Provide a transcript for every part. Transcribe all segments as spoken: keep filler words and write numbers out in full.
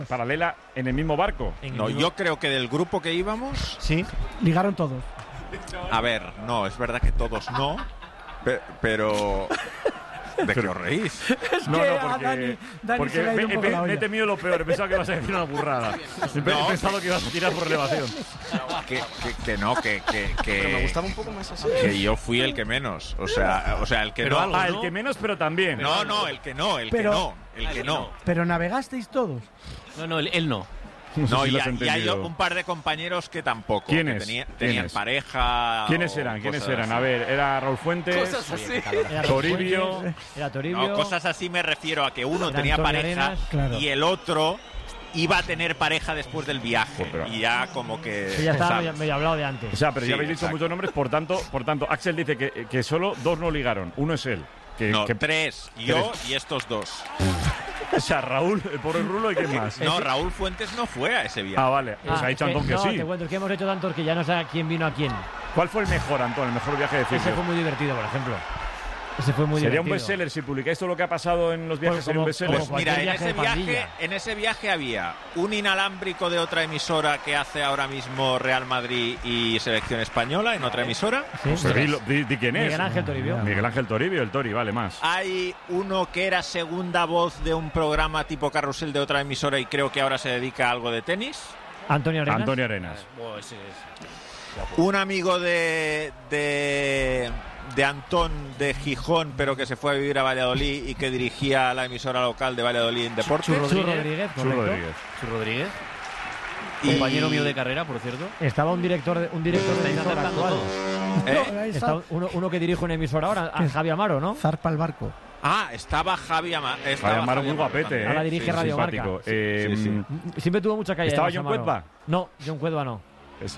paralela en el mismo barco. El no, mismo... yo creo que del grupo que íbamos... Sí, ligaron todos. A ver, no, es verdad que todos no, pero... ¿De qué os reís? Es no, que no, porque, Dani, Dani porque me, me, me, me he temido lo peor. He pensado que ibas a decir una burrada. He no, pensado que ibas a tirar por elevación. Que, que, que no, que, que, que... Pero me gustaba un poco más así. Que yo fui el que menos. O sea, o sea el que pero no... Algo, ah, ¿no? El que menos, pero también. No, no, el que no, el pero, que no. El que no. Pero navegasteis todos. No, no, él, él no. No, no sé si y, y hay un par de compañeros que tampoco. ¿Quiénes? Que tenía, tenían ¿Quiénes? pareja. ¿Quiénes eran? ¿Quiénes eran? Así. A ver, era Raúl Fuentes, cosas así. Era Toribio. Era Toribio. No, cosas así me refiero a que uno tenía Antonio pareja Arenas, claro. y el otro iba a tener pareja después del viaje. Pero, y ya como que... Sí, ya estaba medio, medio hablado de antes. O sea, pero sí, ya habéis dicho exacto. muchos nombres, por tanto, por tanto, Axel dice que, que solo dos no ligaron. Uno es él. Que, no, que, tres. Yo tres. Y estos dos. O sea, Raúl, el pobre Rulo y quién más. No, Raúl Fuentes no fue a ese viaje. Ah, vale. Pues ah, ha dicho Antón que, que sí. No, te cuento, es que hemos hecho tantos que ya no sé quién vino a quién. ¿Cuál fue el mejor, Antón? El mejor viaje de ciclo. Ese fue muy divertido, por ejemplo. Ese fue muy sería divertido. un bestseller si publicáis todo lo que ha pasado en los viajes. Pues sería como, un bestseller. Pues mira, en ese viaje, en ese viaje había un inalámbrico de otra emisora que hace ahora mismo Real Madrid y Selección Española en otra emisora. ¿Sí? Pues di, di, di quién es. Miguel Ángel Toribio. Miguel Ángel Toribio, el Tori, vale más. Hay uno que era segunda voz de un programa tipo Carrusel de otra emisora y creo que ahora se dedica a algo de tenis. Antonio Arenas. Antonio Arenas. Oh, ese es. Un amigo de, de, de Antón de Gijón, pero que se fue a vivir a Valladolid y que dirigía la emisora local de Valladolid en Deportes. Chu Rodríguez. Chu Rodríguez. Chu Rodríguez. Y... Compañero mío de carrera, por cierto. Estaba un director de, un director de emisora actual. ¿Eh? Está uno, uno que dirige una emisora ahora, a Javi Amaro, ¿no? Zarpa el barco. Ah, estaba Javi Amaro. Javi Amaro muy guapete, ¿eh? Ahora dirige sí, Radio Marca. Eh, sí, sí. Siempre tuvo mucha calle. ¿Estaba John Amaro. Cuetva? No, John Cuetva no. Es...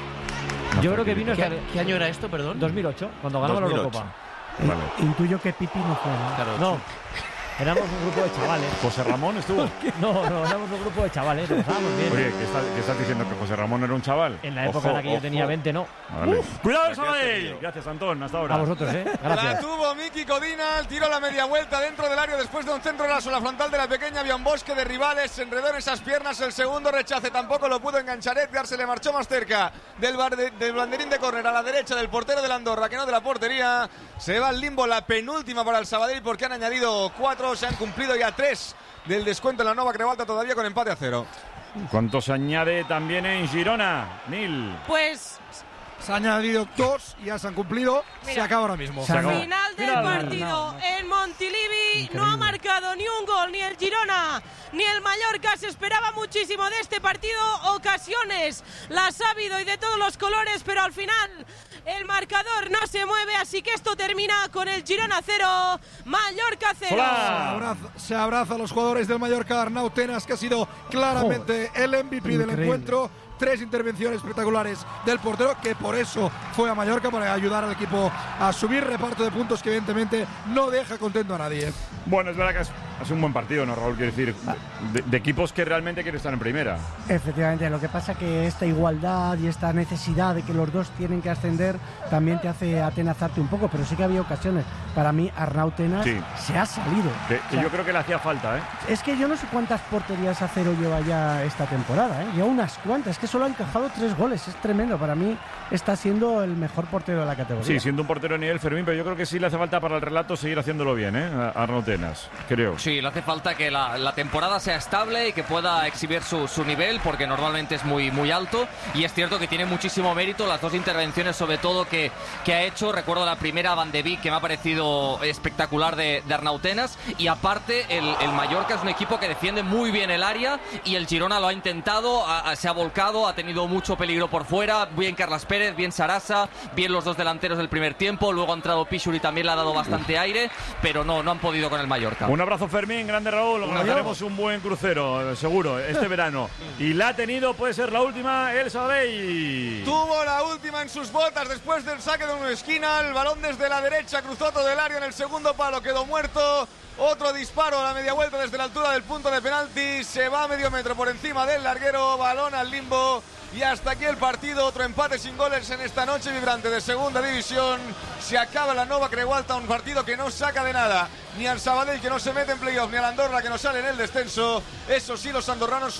No, yo creo que vino... ¿Qué, esta... ¿Qué año era esto, perdón? dos mil ocho, cuando ganamos la Eurocopa. Vale. Intuyo que Pipi no fue, ¿no? Claro, no. Éramos un grupo de chavales. ¿José Ramón estuvo? No, no, éramos un grupo de chavales. Empezábamos bien. Oye, ¿qué, está, ¿qué estás diciendo? ¿Que José Ramón era un chaval? En la época ojo, en la que ojo. yo tenía veinte, no. Vale. Uf, ¡Cuidado, Sabadell! Gracias, Antón. Hasta ahora. A vosotros, ¿eh? Gracias. La tuvo Miki Codina, tiró la media vuelta dentro del área después de un centro raso a la frontal de la pequeña. Había un bosque de rivales, se enredó en esas piernas. El segundo rechace tampoco lo pudo enganchar. Edgar se le marchó más cerca del, bar de, del banderín de córner a la derecha del portero de Andorra, que no de la portería. Se va al limbo la penúltima para el Sabadell porque han añadido cuatro, se han cumplido ya tres del descuento en la Nova Crevalta, todavía con empate a cero. ¿Cuánto se añade también en Girona, Nil? Pues se han añadido dos y ya se han cumplido. Mira, se acaba ahora mismo. Final del Final. partido no, no. en Montilivi. Increíble. No ha marcado ni un gol ni el Girona ni el Mallorca. Se esperaba muchísimo de este partido. Ocasiones las ha habido y de todos los colores, pero al final el marcador no se mueve, así que esto termina con el Girona cero, Mallorca cero. Se abraza, se abraza a los jugadores del Mallorca. Arnau Tenas, que ha sido claramente Joder. el M V P Increíble. del encuentro. Tres intervenciones espectaculares del portero, que por eso fue a Mallorca, para ayudar al equipo a subir. Reparto de puntos que evidentemente no deja contento a nadie. Bueno, es verdad que es, es un buen partido, ¿no, Raúl? Quiero decir, de, de equipos que realmente quieren estar en primera. Efectivamente, lo que pasa que esta igualdad y esta necesidad de que los dos tienen que ascender también te hace atenazarte un poco, pero sí que había ocasiones. Para mí, Arnau Tenas sí. se ha salido. Que, que o sea, yo creo que le hacía falta, ¿eh? Es que yo no sé cuántas porterías a cero lleva ya esta temporada, ¿eh? Lleva unas cuantas, es que solo ha encajado tres goles, es tremendo. Para mí está siendo el mejor portero de la categoría. Sí, siendo un portero de nivel, Fermín, pero yo creo que sí le hace falta para el relato seguir haciéndolo bien, ¿eh? A Arnau Tenas, creo. Sí, le hace falta que la, la temporada sea estable y que pueda exhibir su, su nivel, porque normalmente es muy, muy alto, y es cierto que tiene muchísimo mérito las dos intervenciones, sobre todo, que, que ha hecho. Recuerdo la primera, Van de Beek, que me ha parecido espectacular, de, de Arnau Tenas, y aparte el, el Mallorca es un equipo que defiende muy bien el área, y el Girona lo ha intentado, ha, se ha volcado, ha tenido mucho peligro por fuera, bien Carlas Pérez, bien Sarasa, bien los dos delanteros del primer tiempo, luego ha entrado Pichur y también le ha dado bastante aire, pero no, no han podido con el Mallorca. Un abrazo, Fermín, grande Raúl, organizaremos un buen crucero, seguro, este verano. Y la ha tenido, puede ser la última, el Sabadell. Tuvo la última en sus botas después del saque de una esquina, el balón desde la derecha cruzó todo el área en el segundo palo, quedó muerto. Otro disparo a la media vuelta desde la altura del punto de penalti, se va a medio metro por encima del larguero, balón al limbo Y hasta aquí el partido, otro empate sin goles en esta noche vibrante de segunda división. Se acaba la Nova Creualta, un partido que no saca de nada ni al Sabadell, que no se mete en playoff, ni al Andorra, que no sale en el descenso. Eso sí, los andorranos